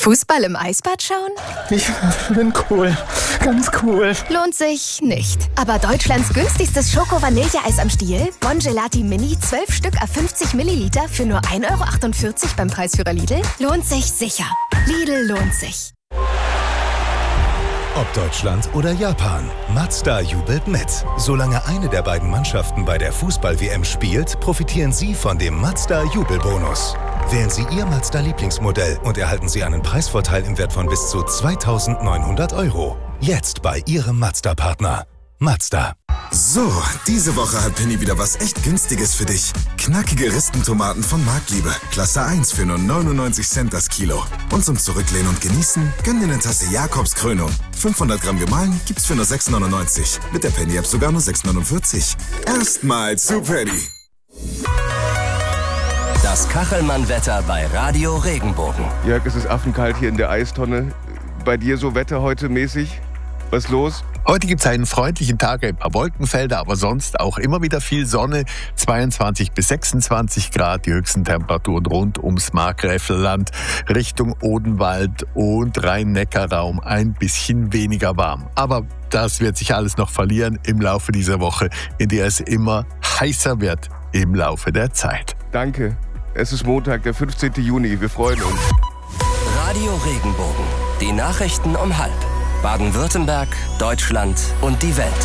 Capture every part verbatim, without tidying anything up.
Fußball im Eisbad schauen? Ich bin cool. Ganz cool. Lohnt sich nicht. Aber Deutschlands günstigstes Schoko-Vanilleeis am Stiel, Bon Gelati Mini, zwölf Stück à fünfzig Milliliter für nur ein Euro achtundvierzig beim Preisführer Lidl, lohnt sich sicher. Lidl lohnt sich. Ob Deutschland oder Japan, Mazda jubelt mit. Solange eine der beiden Mannschaften bei der Fußball-W M spielt, profitieren Sie von dem Mazda-Jubelbonus. Wählen Sie Ihr Mazda-Lieblingsmodell und erhalten Sie einen Preisvorteil im Wert von bis zu zweitausendneunhundert Euro. Jetzt bei Ihrem Mazda-Partner. Mazda. So, diese Woche hat Penny wieder was echt Günstiges für dich. Knackige Ristentomaten von Marktliebe. Klasse eins für nur neunundneunzig Cent das Kilo. Und zum Zurücklehnen und Genießen, gönn dir eine Tasse Jakobs Krönung. fünfhundert Gramm gemahlen gibt's für nur sechs neunundneunzig. Mit der Penny-App sogar nur sechs neunundvierzig. Erstmal zu Penny. Das Kachelmann-Wetter bei Radio Regenbogen. Jörg, es ist affenkalt hier in der Eistonne. Bei dir so Wetter heute mäßig? Was ist los? Heute gibt es einen freundlichen Tag, ein paar Wolkenfelder, aber sonst auch immer wieder viel Sonne. zweiundzwanzig bis sechsundzwanzig Grad, die höchsten Temperaturen rund ums Markgräflerland, Richtung Odenwald und Rhein-Neckar-Raum ein bisschen weniger warm. Aber das wird sich alles noch verlieren im Laufe dieser Woche, in der es immer heißer wird im Laufe der Zeit. Danke. Es ist Montag, der fünfzehnten Juni. Wir freuen uns. Radio Regenbogen. Die Nachrichten um halb. Baden-Württemberg, Deutschland und die Welt.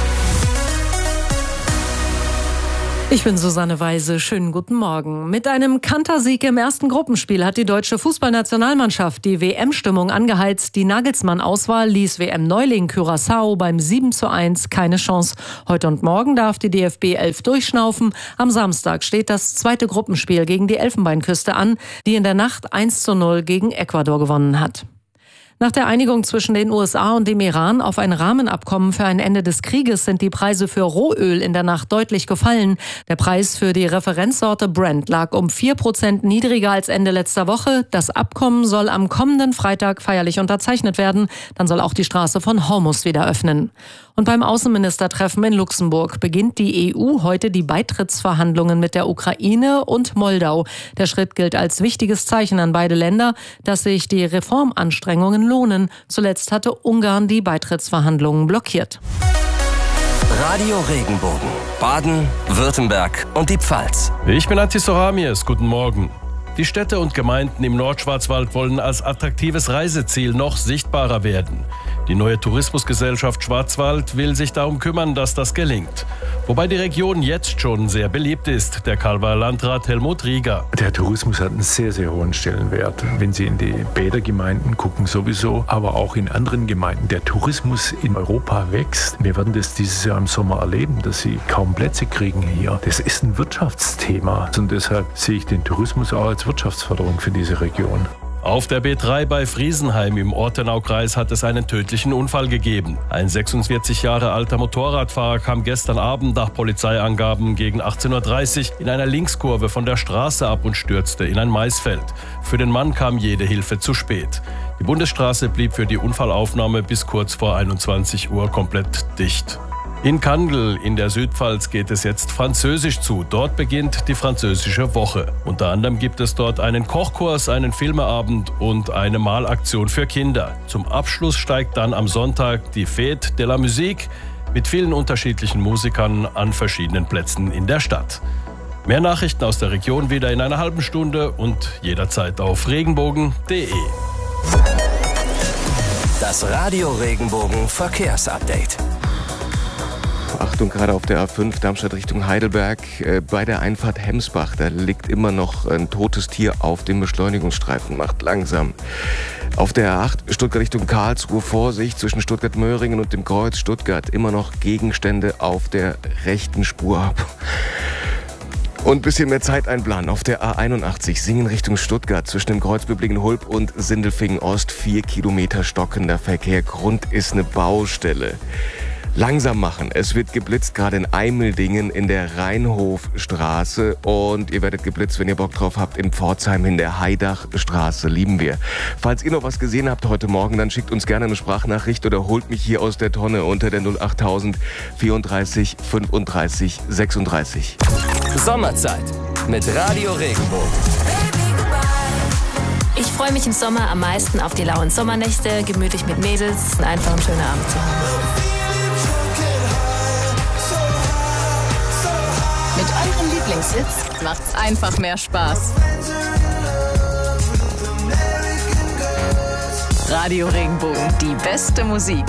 Ich bin Susanne Weise. Schönen guten Morgen. Mit einem Kantersieg im ersten Gruppenspiel hat die deutsche Fußballnationalmannschaft die W M-Stimmung angeheizt. Die Nagelsmann-Auswahl ließ W M-Neuling Curaçao beim sieben zu eins keine Chance. Heute und morgen darf die D F B elf durchschnaufen. Am Samstag steht das zweite Gruppenspiel gegen die Elfenbeinküste an, die in der Nacht eins zu null gegen Ecuador gewonnen hat. Nach der Einigung zwischen den U S A und dem Iran auf ein Rahmenabkommen für ein Ende des Krieges sind die Preise für Rohöl in der Nacht deutlich gefallen. Der Preis für die Referenzsorte Brent lag um vier Prozent niedriger als Ende letzter Woche. Das Abkommen soll am kommenden Freitag feierlich unterzeichnet werden. Dann soll auch die Straße von Hormuz wieder öffnen. Und beim Außenministertreffen in Luxemburg beginnt die E U heute die Beitrittsverhandlungen mit der Ukraine und Moldau. Der Schritt gilt als wichtiges Zeichen an beide Länder, dass sich die Reformanstrengungen lohnen. Zuletzt hatte Ungarn die Beitrittsverhandlungen blockiert. Radio Regenbogen. Baden, Württemberg und die Pfalz. Ich bin Antti Soramies. Guten Morgen. Die Städte und Gemeinden im Nordschwarzwald wollen als attraktives Reiseziel noch sichtbarer werden. Die neue Tourismusgesellschaft Schwarzwald will sich darum kümmern, dass das gelingt. Wobei die Region jetzt schon sehr beliebt ist, der Calver Landrat Helmut Rieger. Der Tourismus hat einen sehr, sehr hohen Stellenwert. Wenn Sie in die Bädergemeinden gucken sowieso, aber auch in anderen Gemeinden. Der Tourismus in Europa wächst. Wir werden das dieses Jahr im Sommer erleben, dass Sie kaum Plätze kriegen hier. Das ist ein Wirtschaftsthema und deshalb sehe ich den Tourismus auch als Wirtschaftsförderung für diese Region. Auf der B drei bei Friesenheim im Ortenaukreis hat es einen tödlichen Unfall gegeben. Ein sechsundvierzig Jahre alter Motorradfahrer kam gestern Abend nach Polizeiangaben gegen achtzehn Uhr dreißig in einer Linkskurve von der Straße ab und stürzte in ein Maisfeld. Für den Mann kam jede Hilfe zu spät. Die Bundesstraße blieb für die Unfallaufnahme bis kurz vor einundzwanzig Uhr komplett dicht. In Kandel in der Südpfalz geht es jetzt französisch zu. Dort beginnt die französische Woche. Unter anderem gibt es dort einen Kochkurs, einen Filmeabend und eine Malaktion für Kinder. Zum Abschluss steigt dann am Sonntag die Fête de la Musique mit vielen unterschiedlichen Musikern an verschiedenen Plätzen in der Stadt. Mehr Nachrichten aus der Region wieder in einer halben Stunde und jederzeit auf regenbogen punkt de. Das Radio Regenbogen Verkehrsupdate. Achtung, gerade auf der A fünf Darmstadt Richtung Heidelberg, äh, bei der Einfahrt Hemsbach, da liegt immer noch ein totes Tier auf dem Beschleunigungsstreifen, macht langsam. Auf der A acht Stuttgart Richtung Karlsruhe, Vorsicht zwischen Stuttgart-Möhringen und dem Kreuz Stuttgart, immer noch Gegenstände auf der rechten Spur. Und ein bisschen mehr Zeit einplanen. Auf der A einundachtzig Singen Richtung Stuttgart zwischen dem Kreuz Böblingen-Hulb und Sindelfingen-Ost, vier Kilometer stockender Verkehr. Grund ist eine Baustelle. Langsam machen. Es wird geblitzt, gerade in Eimeldingen in der Rheinhofstraße. Und ihr werdet geblitzt, wenn ihr Bock drauf habt, in Pforzheim in der Heidachstraße. Lieben wir. Falls ihr noch was gesehen habt heute Morgen, dann schickt uns gerne eine Sprachnachricht oder holt mich hier aus der Tonne unter der null achttausend vierunddreißig fünfunddreißig Sommerzeit mit Radio Regenbogen. Ich freue mich im Sommer am meisten auf die lauen Sommernächte, gemütlich mit Mädels und einfach einen schönen Abend zu haben. Mit eurem Lieblingshits macht's einfach mehr Spaß. Radio Regenbogen, die beste Musik.